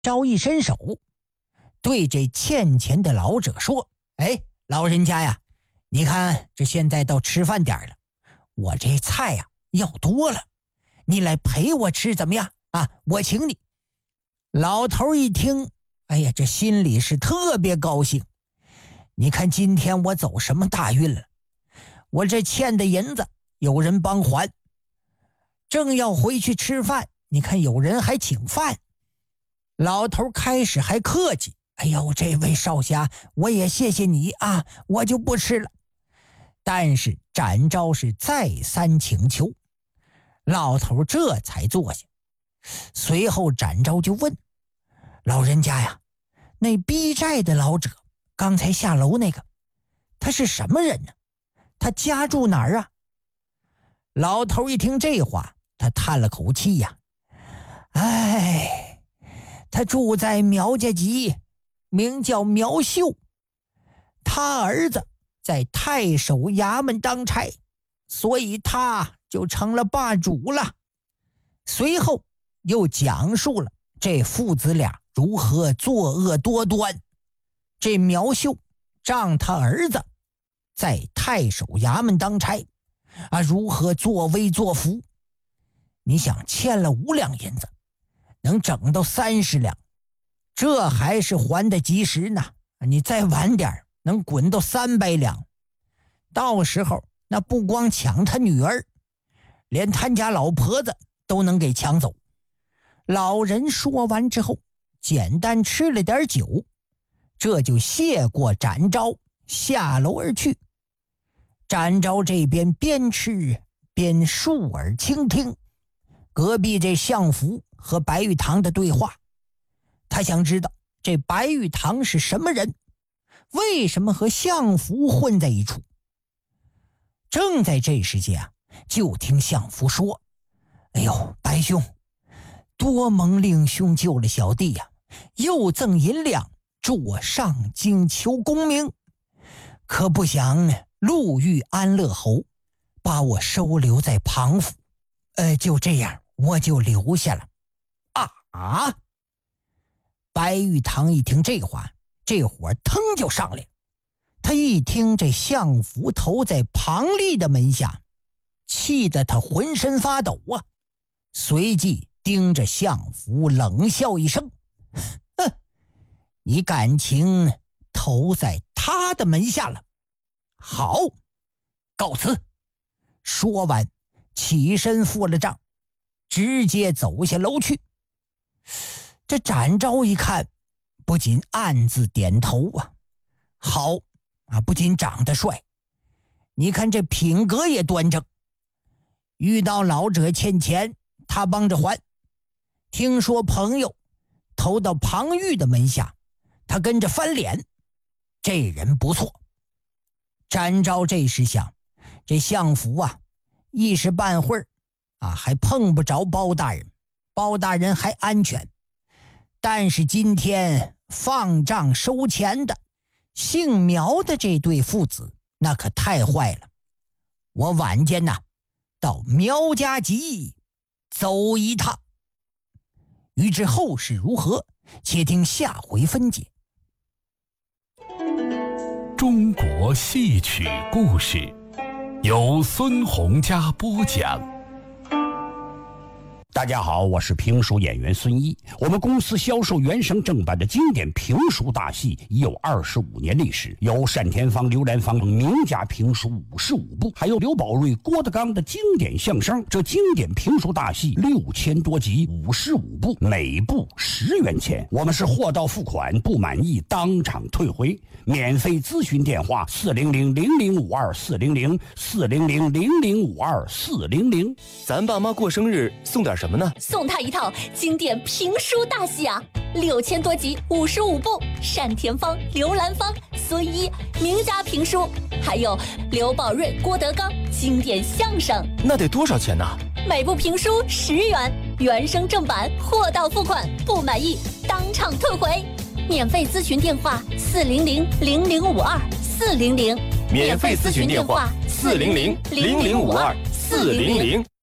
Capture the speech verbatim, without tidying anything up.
招一伸手，对这欠钱的老者说：哎，老人家呀，你看这现在到吃饭点了，我这菜呀要多了，你来陪我吃怎么样啊？我请你。老头一听，哎呀，这心里是特别高兴。你看今天我走什么大运了，我这欠的银子有人帮还，正要回去吃饭，你看有人还请饭。老头开始还客气，哎呦，这位少侠，我也谢谢你啊，我就不吃了。但是展昭是再三请求，老头这才坐下。随后展昭就问老人家呀，那逼债的老者刚才下楼那个，他是什么人呢？他家住哪儿啊？老头一听这话，他叹了口气呀，哎，他住在苗家集，名叫苗秀，他儿子在太守衙门当差，所以他就成了霸主了。随后又讲述了这父子俩如何作恶多端。这苗秀仗他儿子在太守衙门当差啊，如何作威作福。你想欠了五两银子，能整到三十两，这还是还得及时呢。你再晚点，能滚到三百两。到时候那不光抢他女儿，连他家老婆子都能给抢走。老人说完之后，简单吃了点酒，这就谢过展昭，下楼而去。展昭这边边吃边竖耳倾听隔壁这相福和白玉堂的对话。他想知道这白玉堂是什么人，为什么和相福混在一处。正在这时间啊，就听相福说：哎呦，白兄，多蒙令兄救了小弟呀、啊，又赠银两助我上京求功名，可不想路遇安乐侯，把我收留在庞府，呃，就这样我就留下了。啊！白玉堂一听这话，这火腾就上来。他一听这相福投在庞丽的门下，气得他浑身发抖啊！随即盯着相福冷笑一声：哼，你感情投在他的门下了？好，告辞。说完起身付了账，直接走下楼去。这展昭一看，不禁暗自点头啊，好啊，不仅长得帅，你看这品格也端正。遇到老者欠钱，他帮着还。听说朋友投到庞玉的门下，他跟着翻脸，这人不错。展昭这时想，这相福啊，一时半会儿啊还碰不着包大人，包大人还安全。但是今天放账收钱的姓苗的这对父子，那可太坏了。我晚间呐，到苗家集走一趟。欲知后事如何，且听下回分解。 中国戏曲故事由孙洪嘉播讲。 大家好，我是评书演员孙一。我们公司销售原声正版的经典评书大戏已有二十五年历史，有单田芳、刘兰芳名家评书五十五部，还有刘宝瑞、郭德纲的经典相声。这经典评书大戏六千多集，五十五部，每部十元钱。我们是货到付款，不满意当场退回。免费咨询电话：四零零零零五二四零零四零零零零五二四零零。 咱爸妈过生日送点什么呢？ 送他一套经典评书大戏啊，六千多集，五十五部，单田芳、刘兰芳、孙一名家评书，还有刘宝瑞、郭德纲经典相声。 那得多少钱呢？ 每部评书十元，原声正版，货到付款，不满意当场退回。免费咨询电话：四零零零零五二四零零。 免费咨询电话：四零零零零五二四零零。